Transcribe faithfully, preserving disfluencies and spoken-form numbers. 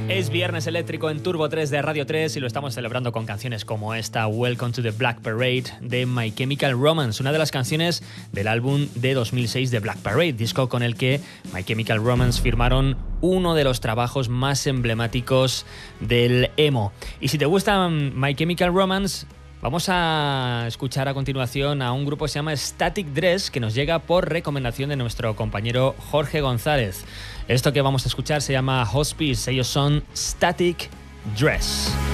Es viernes eléctrico en Turbo tres de Radio tres y lo estamos celebrando con canciones como esta, Welcome to the Black Parade de My Chemical Romance, una de las canciones del álbum de dos mil seis de Black Parade, disco con el que My Chemical Romance firmaron uno de los trabajos más emblemáticos del emo. Y si te gusta My Chemical Romance, vamos a escuchar a continuación a un grupo que se llama Static Dress, que nos llega por recomendación de nuestro compañero Jorge González. Esto que vamos a escuchar se llama Hospice, ellos son Static Dress.